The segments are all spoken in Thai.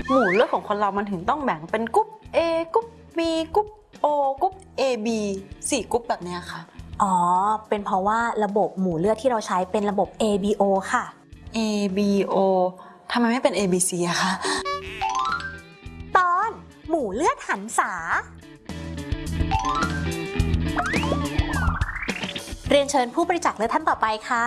หมู่เลือดของคนเรามันถึงต้องแบ่งเป็นกรุ๊ป A กรุ๊ป B กรุ๊ป O กรุ๊ป AB 4 กรุ๊ปแบบนี้ค่ะอ๋อเป็นเพราะว่าระบบหมู่เลือดที่เราใช้เป็นระบบ ABO ค่ะ ABO ทำไมไม่เป็น ABC อะคะตอนหมู่เลือดหันษาเรียนเชิญผู้บริจาคเลือดท่านต่อไปค่ะ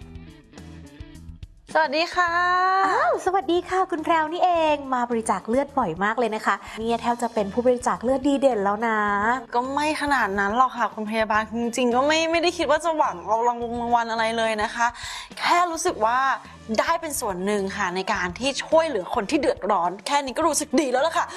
สวัสดีค่ะสวัสดีค่ะคุณแพรวนี่เองมาบริจาคเลือดบ่อยมากเลยนะคะเนี่ยแทบจะเป็นผู้บริจาคเลือดดีเด่นแล้วนะก็ไม่ขนาดนั้นหรอกค่ะคุณพยาบาลจริงๆก็ไม่ได้คิดว่าจะหวังเอารางวัลอะไรเลยนะคะแค่รู้สึกว่าได้เป็นส่วนหนึ่งค่ะในการที่ช่วยเหลือคนที่เดือดร้อนแค่นี้ก็รู้สึกดีแล้วล่ะค่ะ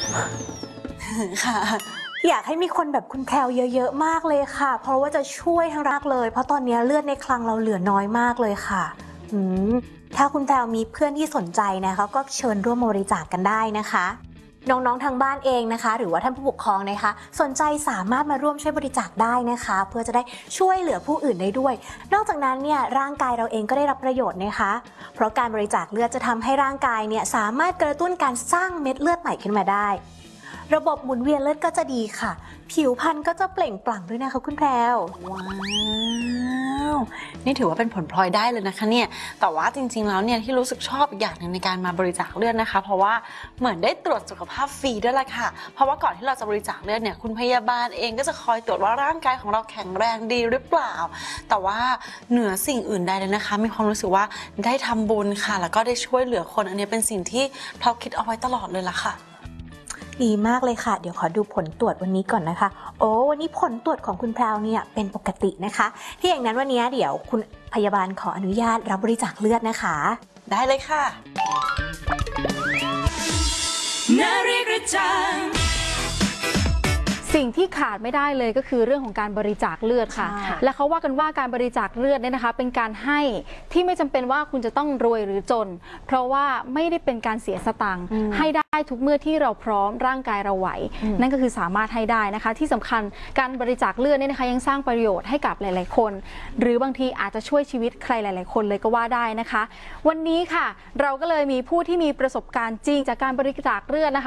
ค่ะอยากให้มีคนแบบคุณแพรวเยอะๆมากเลยค่ะเพราะว่าจะช่วยทั้งรักเลยเพราะตอนนี้เลือดในคลังเราเหลือน้อยมากเลยค่ะถ้าคุณแพรวมีเพื่อนที่สนใจนะคะก็เชิญร่วมบริจาคกันได้นะคะน้องๆทางบ้านเองนะคะหรือว่าท่านผู้ปกครองนะคะสนใจสามารถมาร่วมช่วยบริจาคได้นะคะเพื่อจะได้ช่วยเหลือผู้อื่นได้ด้วยนอกจากนั้นเนี่ยร่างกายเราเองก็ได้รับประโยชน์นะคะเพราะการบริจาคเลือดจะทำให้ร่างกายเนี่ยสามารถกระตุ้นการสร้างเม็ดเลือดใหม่ขึ้นมาได้ระบบหมุนเวียนเลือดก็จะดีค่ะผิวพรรณก็จะเปล่งปลั่งด้วยนะคะคุณแพรวว้าวนี่ถือว่าเป็นผลพลอยได้เลยนะคะเนี่ยแต่ว่าจริงๆแล้วเนี่ยที่รู้สึกชอบอีกอย่างหนึ่งในการมาบริจาคเลือดนะคะเพราะว่าเหมือนได้ตรวจสุขภาพฟรีด้วยแหละค่ะเพราะว่าก่อนที่เราจะบริจาคเลือดเนี่ยคุณพยาบาลเองก็จะคอยตรวจว่าร่างกายของเราแข็งแรงดีหรือเปล่าแต่ว่าเหนือสิ่งอื่นใดเลยนะคะมีความรู้สึกว่าได้ทำบุญค่ะแล้วก็ได้ช่วยเหลือคนอันนี้เป็นสิ่งที่เราคิดเอาไว้ตลอดเลยล่ะค่ะดีมากเลยค่ะเดี๋ยวขอดูผลตรวจวันนี้ก่อนนะคะโอ้วันนี้ผลตรวจของคุณแพรวเนี่ยเป็นปกตินะคะที่อย่างนั้นวันนี้เดี๋ยวคุณพยาบาลขออนุญาตรับบริจาคเลือดนะคะได้เลยค่ะนาฬิกาจังสิ่งที่ขาดไม่ได้เลยก็คือเรื่องของการบริจาคเลือดค่ะและเขาว่ากันว่าการบริจาคเลือดเนี่ยนะคะเป็นการให้ที่ไม่จำเป็นว่าคุณจะต้องรวยหรือจนเพราะว่าไม่ได้เป็นการเสียสตังค์ให้ได้ทุกเมื่อที่เราพร้อมร่างกายเราไหวนั่นก็คือสามารถให้ได้นะคะที่สำคัญการบริจาคเลือดเนี่ยนะคะยังสร้างประโยชน์ให้กับหลายๆคนหรือบางทีอาจจะช่วยชีวิตใครหลายๆคนเลยก็ว่าได้นะคะวันนี้ค่ะเราก็เลยมีผู้ที่มีประสบการณ์จริงจากการบริจาคเลือดนะคะ